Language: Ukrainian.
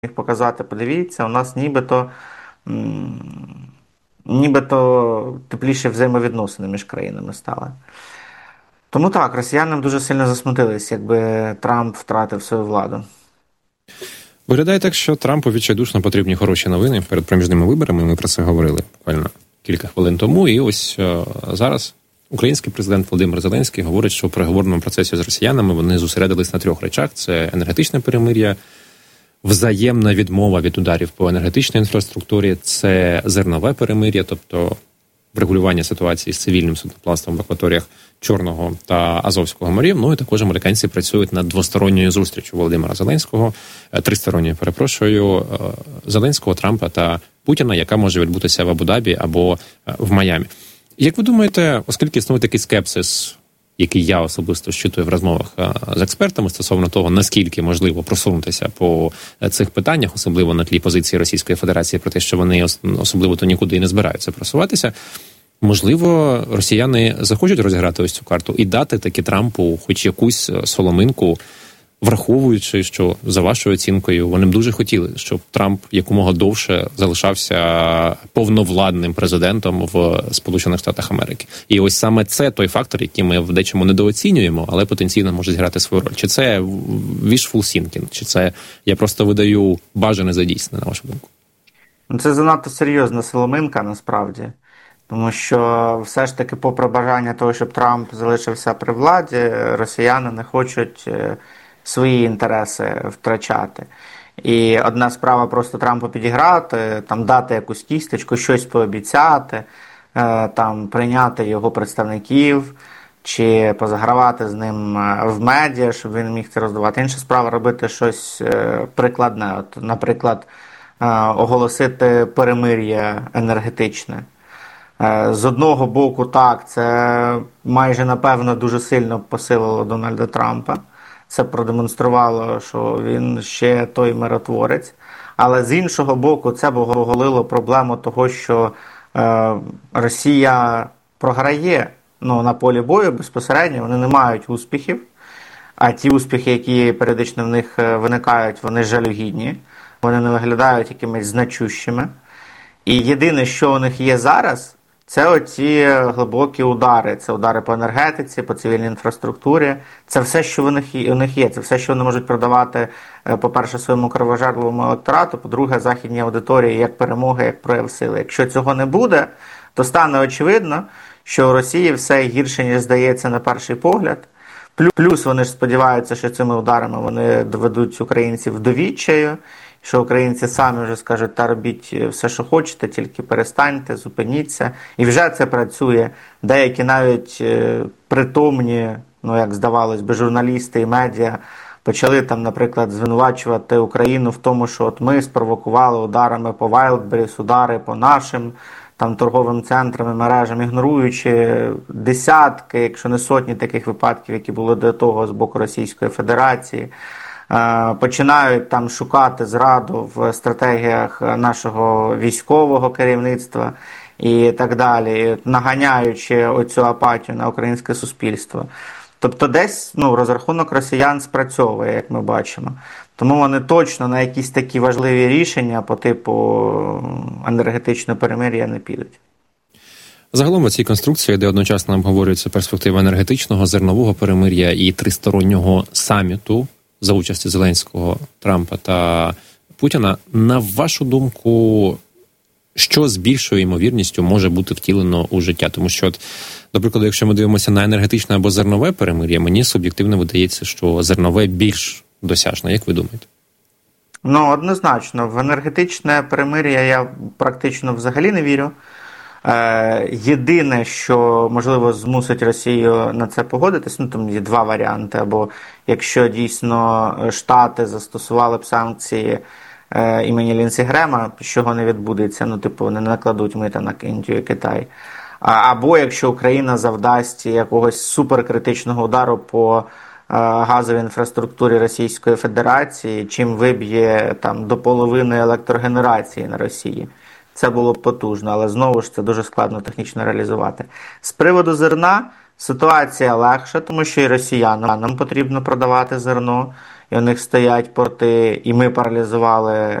міг показати, подивіться, у нас нібито тепліші взаємовідносини між країнами стали. Тому так, росіянам дуже сильно засмутились, якби Трамп втратив свою владу. Виглядає так, що Трампу відчайдушно потрібні хороші новини перед проміжними виборами. Ми про це говорили буквально кілька хвилин тому. І ось зараз український президент Володимир Зеленський говорить, що в переговорному процесі з росіянами вони зосередились на 3 речах: це енергетичне перемир'я, взаємна відмова від ударів по енергетичній інфраструктурі, це зернове перемир'я, тобто врегулювання ситуації з цивільним судноплавством в акваторіях Чорного та Азовського морів. Ну і також американці працюють над двосторонньою зустрічю Володимира Зеленського, тристоронньою, перепрошую, Зеленського, Трампа та Путіна, яка може відбутися в Абу-Дабі або в Майамі. Як ви думаєте, оскільки існує такий скепсис, який я особисто щитую в розмовах з експертами стосовно того, наскільки можливо просунутися по цих питаннях, особливо на тлі позиції Російської Федерації про те, що вони особливо то нікуди і не збираються просуватися, можливо, росіяни захочуть розіграти ось цю карту і дати таки Трампу хоч якусь соломинку, враховуючи, що, за вашою оцінкою, вони б дуже хотіли, щоб Трамп якомога довше залишався повновладним президентом в Сполучених Штатах Америки. І ось саме це той фактор, який ми в дечому недооцінюємо, але потенційно може зіграти свою роль. Чи це wishful thinking, чи це я просто видаю бажане за дійсне, на вашу думку? Це занадто серйозна соломинка, насправді. Тому що все ж таки, попри бажання того, щоб Трамп залишився при владі, росіяни не хочуть свої інтереси втрачати. І одна справа просто Трампу підіграти, там дати якусь кісточку, щось пообіцяти, там прийняти його представників, чи позагравати з ним в медіа, щоб він міг це роздавати. Інша справа робити щось прикладне. От, наприклад, оголосити перемир'я енергетичне. З одного боку, так, це майже, напевно, дуже сильно посилило Дональда Трампа. Це продемонструвало, що він ще той миротворець. Але з іншого боку, це б оголило проблему того, що Росія програє на полі бою безпосередньо, вони не мають успіхів. А ті успіхи, які періодично в них виникають, вони жалюгідні. Вони не виглядають якимись значущими. І єдине, що у них є зараз, це оці глибокі удари. Це удари по енергетиці, по цивільній інфраструктурі. Це все, що у них є. Це все, що вони можуть продавати, по-перше, своєму кровожерливому електорату, по-друге, західній аудиторії, як перемога, як прояв сили. Якщо цього не буде, то стане очевидно, що у Росії все гірше, ніж здається на перший погляд. Плюс вони ж сподіваються, що цими ударами вони доведуть українців до відчаю, що українці самі вже скажуть, та робіть все, що хочете, тільки перестаньте, зупиніться. І вже це працює. Деякі навіть притомні, як здавалось би, журналісти і медіа почали там, наприклад, звинувачувати Україну в тому, що от ми спровокували ударами по Wildberries, удари по нашим там торговим центрам і мережам, ігноруючи десятки, якщо не сотні таких випадків, які були до того з боку Російської Федерації. Починають там шукати зраду в стратегіях нашого військового керівництва і так далі, наганяючи оцю апатію на українське суспільство. Тобто десь розрахунок росіян спрацьовує, як ми бачимо. Тому вони точно на якісь такі важливі рішення по типу енергетичного перемир'я не підуть. Загалом у цій конструкції, де одночасно обговорюється перспектива енергетичного, зернового перемир'я і тристороннього саміту за участі Зеленського, Трампа та Путіна, на вашу думку, що з більшою ймовірністю може бути втілено у життя? Тому що, до прикладу, якщо ми дивимося на енергетичне або зернове перемир'я, мені суб'єктивно видається, що зернове більш досяжне. Як ви думаєте? Однозначно. В енергетичне перемир'я я практично взагалі не вірю. Єдине, що, можливо, змусить Росію на це погодитись, там є 2 варіанти. Або якщо дійсно Штати застосували б санкції імені Лінсі Грема, чого не відбудеться, вони не накладуть мита на Індію і Китай. Або якщо Україна завдасть якогось суперкритичного удару по газовій інфраструктурі Російської Федерації, чим виб'є там до половини електрогенерації на Росії. Це було б потужно, але знову ж це дуже складно технічно реалізувати. З приводу зерна ситуація легша, тому що і росіянам потрібно продавати зерно, і у них стоять порти, і ми паралізували